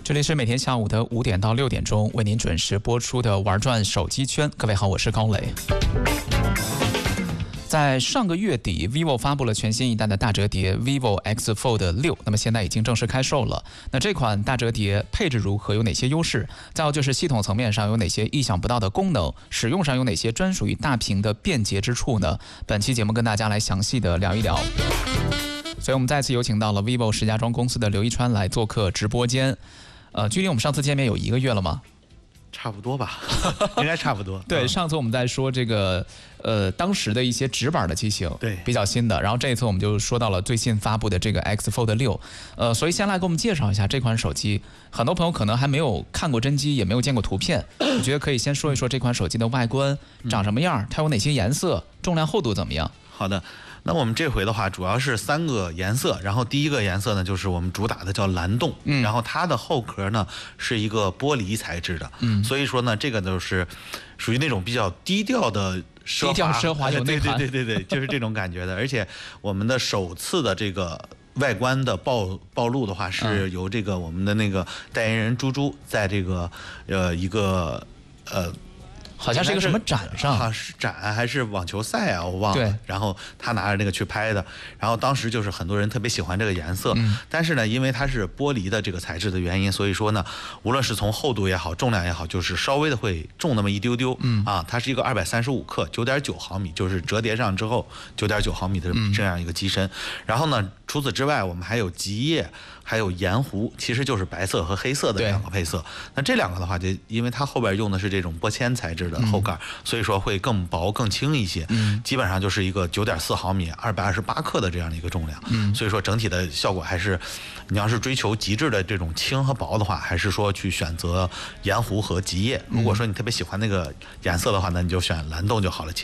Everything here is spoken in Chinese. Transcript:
这里是每天下午的5点到6点钟为您准时播出的玩转手机圈。各位好，我是高磊。在上个月底 ，vivo 发布了全新一代的大折叠 vivo X Fold 6，那么现在已经正式开售了。那这款大折叠配置如何？有哪些优势？再有就是系统层面上有哪些意想不到的功能？使用上有哪些专属于大屏的便捷之处呢？本期节目跟大家来详细的聊一聊。所以我们再次有请到了 vivo 石家庄公司的刘一川来做客直播间。距离我们上次见面有1个月了吗？ 差不多吧，应该差不多。 对，上次我们在说这个，当时的一些直板的机型， 对， 比较新的。然后这一次我们就说到了最新发布的这个 X Fold 6，所以先来给我们介绍一下这款手机。很多朋友可能还没有看过真机，也没有见过图片，我觉得可以先说一说这款手机的外观长什么样，它有哪些颜色，重量厚度怎么样？ 好的。那我们这回的话，主要是3个颜色，然后第一个颜色呢，就是我们主打的叫蓝洞，然后它的后壳呢是一个玻璃材质的，所以说呢，这个就是属于那种比较低调的奢华有内涵， 对，就是这种感觉的。而且我们的首次的这个外观的暴露的话，是由这个我们的那个代言人猪猪在这个一个好像是一个什么展上， 是展还是网球赛啊，我忘了。 对， 然后他拿着那个去拍的，然后当时就是很多人特别喜欢这个颜色，但是呢，因为它是玻璃的这个材质的原因，所以说呢，无论是从厚度也好，重量也好，就是稍微的会重那么一丢丢。它是一个235克，9.9毫米，就是折叠上之后9.9毫米的这样一个机身。然后呢，除此之外，我们还有极夜，还有盐湖，其实就是白色和黑色的2个配色。那这2个的话，就因为它后边用的是这种玻纤材质的后盖，所以说会更薄更轻一些，基本上就是一个9.4毫米228克的这样的一个重量，所以说整体的效果还是，你要是追求极致的这种轻和薄的话，还是说去选择盐湖和极夜。如果说你特别喜欢那个颜色的话，那你就选蓝洞就好了。